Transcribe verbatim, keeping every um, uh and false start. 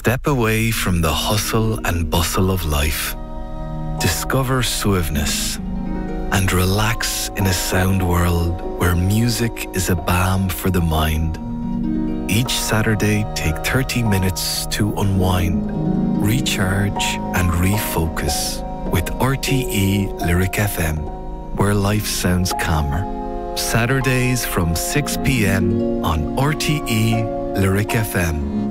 Step away from the hustle and bustle of life. Discover suaveness and relax in a sound world where music is a balm for the mind. Each Saturday, take thirty minutes to unwind, recharge and refocus with R T E Lyric F M, where life sounds calmer. Saturdays from six p m on R T E Lyric F M.